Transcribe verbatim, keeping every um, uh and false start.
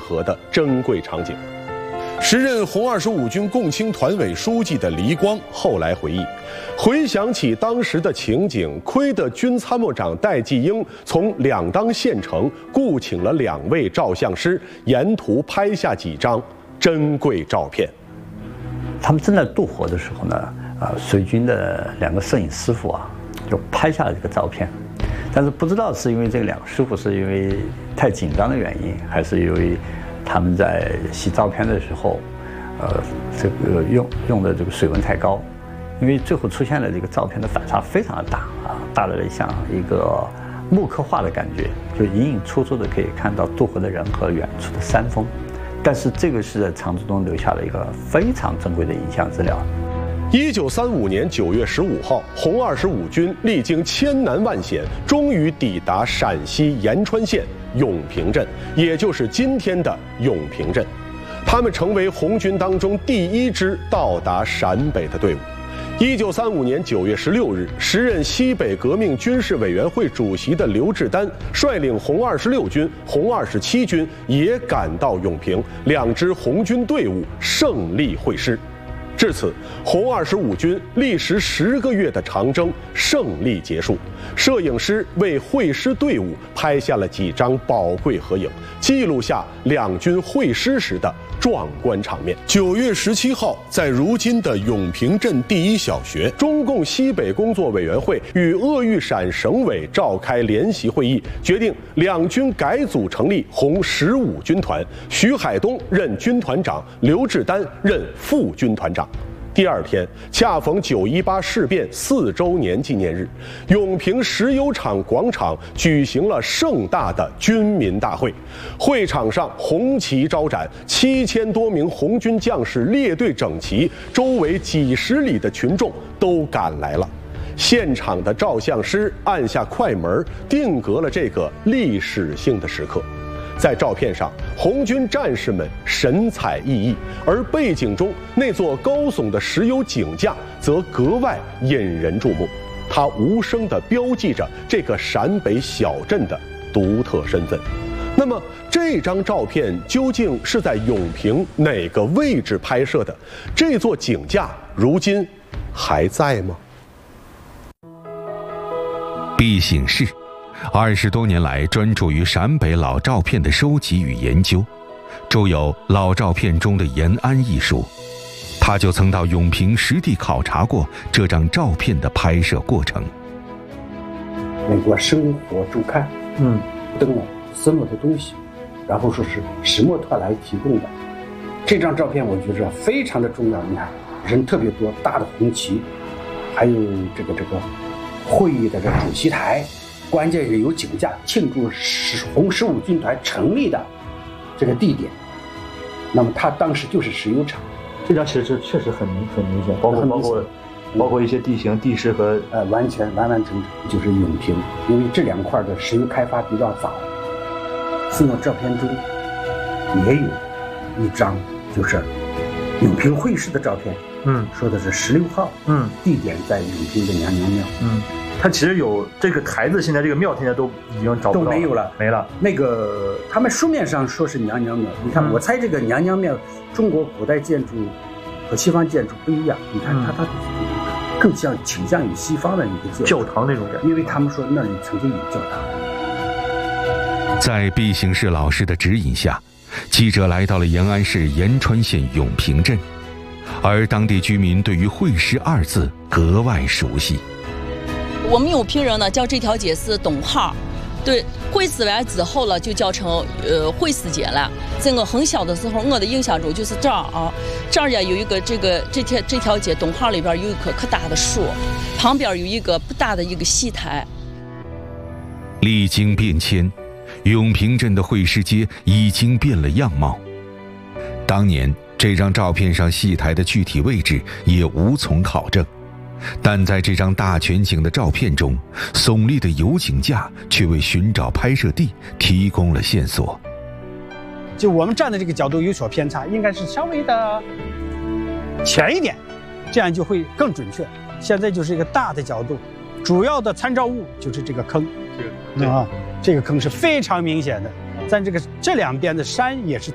合的珍贵场景。时任红二十五军共青团委书记的黎光后来回忆，回想起当时的情景，亏得军参谋长戴季英从两当县城雇请了两位照相师，沿途拍下几张珍贵照片。 他们正在渡河的时候呢，啊，水军的两个摄影师傅啊，就拍下了这个照片，但是不知道是因为这两个师傅是因为太紧张的原因，还是因为他们在洗照片的时候，呃，这个用用的这个水温太高，因为最后出现了这个照片的反差非常的大啊，大的像一个木刻画的感觉，就隐隐绰绰的可以看到渡河的人和远处的山峰。但是这个是在长治中留下了一个非常珍贵的影像资料。 一九三五年九月十五号，红二十五军历经千难万险，终于抵达陕西延川县永平镇，也就是今天的永平镇。他们成为红军当中第一支到达陕北的队伍。一九三五年九月十六日，时任西北革命军事委员会主席的刘志丹率领红二十六军、红二十七军也赶到永平，两支红军队伍胜利会师。至此，红二十五军历时十个月的长征胜利结束。摄影师为会师队伍拍下了几张宝贵合影，记录下两军会师时的壮观场面。九月十七号，在如今的永平镇第一小学，中共西北工作委员会与鄂豫陕省委召开联席会议，决定两军改组成立红十五军团，徐海东任军团长，刘志丹任副军团长。第二天，恰逢九一八事变四周年纪念日，永平石油厂广场举行了盛大的军民大会。会场上红旗招展，七千多名红军将士列队整齐，周围几十里的群众都赶来了。现场的照相师按下快门，定格了这个历史性的时刻。在照片上，红军战士们神采奕奕，而背景中那座高耸的石油井架则格外引人注目。它无声地标记着这个陕北小镇的独特身份。那么，这张照片究竟是在永平哪个位置拍摄的？这座井架如今还在吗？ 毕醒室二十多年来专注于陕北老照片的收集与研究，著有《老照片中的延安》一书。他就曾到永平实地考察过这张照片的拍摄过程。 美国生活周刊嗯登了斯诺的东西，然后说是石墨特来提供的。这张照片我觉着非常的重要，你看人特别多，大的红旗，还有这个这个会议的这主席台，关键是有井架庆祝红十五军团成立的这个地点。那么它当时就是石油厂。 这张其实确实很明很明显，包括包括包括一些地形、地势和呃完全完完整整就是永平，因为这两块的石油开发比较早。斯诺照片中也有一张就是永平会师的照片，嗯，说的是十六号，嗯，地点在永平的娘娘庙， 嗯。它其实有这个台子，现在这个庙现在都已经找不到了， 都没有了， 没了。 那个他们书面上说是娘娘庙，你看，嗯、我猜这个娘娘庙，中国古代建筑和西方建筑不一样，你看它它更像倾向于西方的一个建筑， 教堂那种感觉， 因为他们说那里曾经有教堂。 在毕醒室老师的指引下，记者来到了延安市延川县永平镇，而当地居民对于会师二字格外熟悉。 我们永平人呢叫这条街是东号，对，会师完之后了就叫成呃会师街了。在我很小的时候，我的印象中就是这儿啊，这儿也有一个这个这条这条街东号里边有一棵可大的树，旁边有一个不大的一个戏台。 历经变迁，永平镇的会师街已经变了样貌。当年这张照片上戏台的具体位置也无从考证。但在这张大全景的照片中，耸立的油井架却为寻找拍摄地提供了线索。 就我们站的这个角度有所偏差，应该是稍微的前一点，这样就会更准确。现在就是一个大的角度，主要的参照物就是这个坑，啊，这个坑是非常明显的。在这个这两边的山也是